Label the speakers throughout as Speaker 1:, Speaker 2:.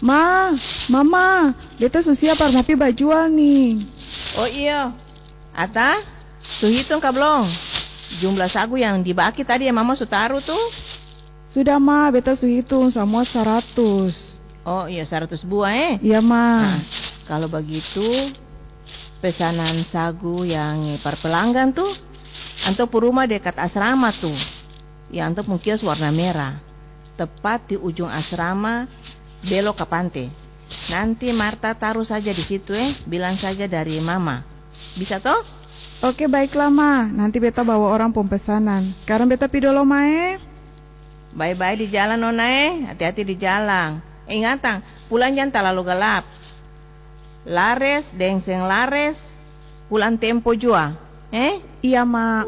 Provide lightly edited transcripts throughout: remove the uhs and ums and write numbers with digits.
Speaker 1: Ma, Mama, beta susia par mau pi bajual nih.
Speaker 2: Oh iya, Ata, su hitung ka belum? Jumlah sagu yang dibaki tadi yang Mama su taruh tuh?
Speaker 1: Sudah ma, beta su hitung semua 100.
Speaker 2: Oh iya, 100 buah
Speaker 1: Iya ma.
Speaker 2: Nah, kalau begitu pesanan sagu yang per pelanggan tuh anto rumah dekat asrama tuh. Ya anto kios warna merah. Tepat di ujung asrama belok ke pantai. Nanti Marta taruh saja di situ bilang saja dari Mama. Bisa toh?
Speaker 1: Oke baiklah ma, nanti beta bawa orang pemesanan. Sekarang beta pi dulu ma.
Speaker 2: Bye-bye di jalan Nona hati-hati di jalan. Ingat tang, pulang jangan terlalu gelap. Lares, dengseng lares, pulang tempo jua.
Speaker 1: Iya ma.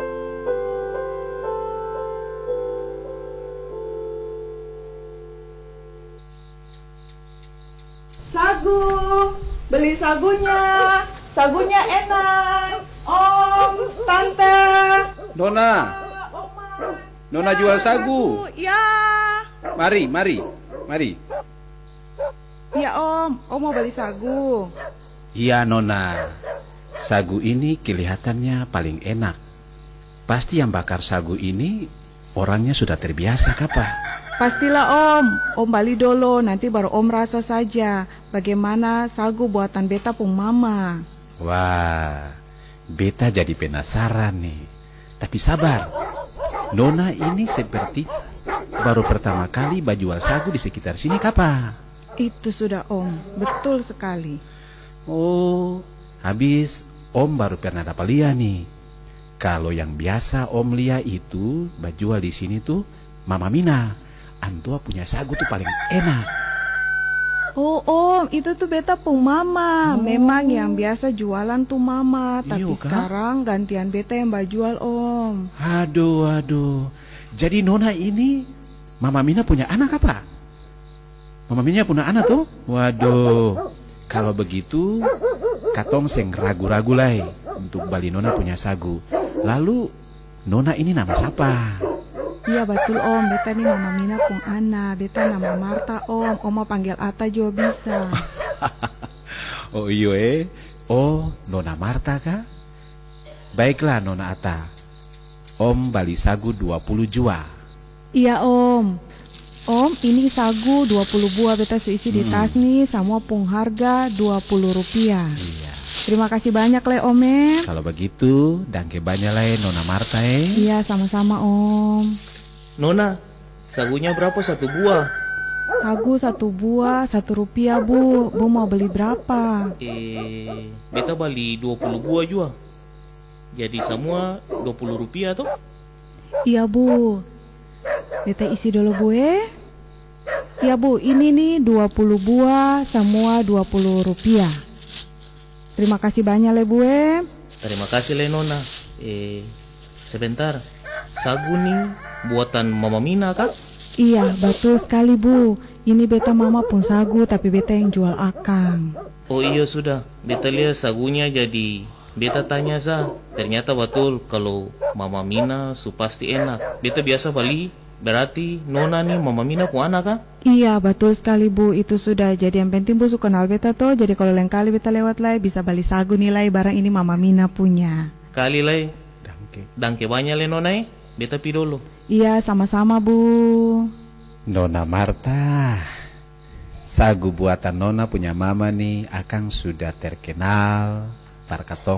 Speaker 1: Sagu, beli sagunya. Sagunya enak. Om, tante.
Speaker 3: Nona,
Speaker 1: Oma.
Speaker 3: Nona jual sagu.
Speaker 1: Ya.
Speaker 3: Mari.
Speaker 1: Ya om mau beli sagu.
Speaker 3: Iya Nona, sagu ini kelihatannya paling enak. Pasti yang bakar sagu ini orangnya sudah terbiasa kapa?
Speaker 1: Pastilah om beli dulu, nanti baru om rasa saja bagaimana sagu buatan beta pun mama.
Speaker 3: Wah, beta jadi penasaran nih. Tapi sabar, Nona ini seperti baru pertama kali bajual sagu di sekitar sini kapa?
Speaker 1: Itu sudah om, betul sekali.
Speaker 3: Oh, habis om baru pernah dapat lihat nih. Kalau yang biasa om lihat itu bajual di sini tuh Mama Mina. Antua punya sagu tuh paling enak.
Speaker 1: Oh om, itu tuh beta pun mama. Memang yang biasa jualan tuh mama, tapi
Speaker 3: Iyo,
Speaker 1: sekarang gantian beta yang bajual om.
Speaker 3: Aduh. Jadi Nona ini Mama Mina punya anak apa? Mama Mina punya anak tuh? Waduh. Kalau begitu katong seng ragu-ragu lah untuk bali Nona punya sagu. Lalu Nona ini nama siapa?
Speaker 1: Iya betul om, beta nih Mama Mina pun anak. Beta nama Marta om mau panggil Ata juga bisa.
Speaker 3: Oh iyo Oh Nona Marta kah? Baiklah Nona Ata, om bali sagu 20 jua.
Speaker 1: Iya om. Om, ini sagu 20 buah beta su isi di tas nih, semua pun harga 20 rupiah.
Speaker 3: Iya.
Speaker 1: Terima kasih banyak le om.
Speaker 3: Kalau begitu, dangke banyak lah Nona Marta
Speaker 1: Iya, sama-sama om.
Speaker 4: Nona, sagunya berapa satu buah?
Speaker 1: Sagu 1 buah 1 rupiah bu. Bu mau beli berapa?
Speaker 4: Beta beli 20 buah juga. Jadi semua 20 rupiah tuh?
Speaker 1: Iya bu. Beta isi dulu bu Iya bu, ini nih 20 buah semua 20 rupiah. Terima kasih banyak le bu
Speaker 4: Terima kasih le Nona. Sebentar. Sagu nih buatan Mama Mina kah?
Speaker 1: Iya betul sekali bu. Ini beta mama pun sagu tapi beta yang jual akang.
Speaker 4: Oh iya sudah. Beta lihat sagunya jadi beta tanya ternyata betul kalau Mama Mina su pasti enak. Beta biasa beli. Berarti Nona nih Mama Mina pun anak kah?
Speaker 1: Iya betul sekali bu. Itu sudah jadi yang penting bu su kenal beta toh. Jadi kalau lain kali beta lewat lai bisa beli sagu nilai barang ini Mama Mina punya.
Speaker 4: Kali lai. Dangke banyak le Nona beta pi dulu.
Speaker 1: Iya sama-sama bu.
Speaker 3: Nona Marta, sagu buatan Nona punya mama nih akang sudah terkenal. Par katong